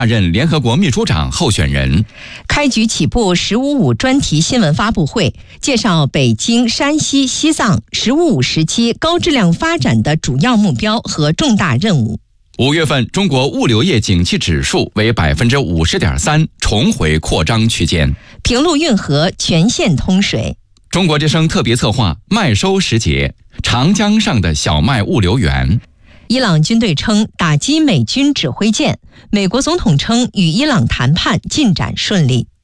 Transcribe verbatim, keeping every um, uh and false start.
任联合国秘书长候选人。 开局起步“十五五”专题新闻发布会，介绍北京、山西、西藏“十五五”时期高质量发展的主要目标和重大任务。 五月份，中国物流业景气指数为百分之五十点三，重回扩张区间。 平陆运河全线通水。 中国之声特别策划麦收时节，长江上的小麦物流园。 伊朗军队称打击美军指挥舰，美国总统称与伊朗谈判进展顺利。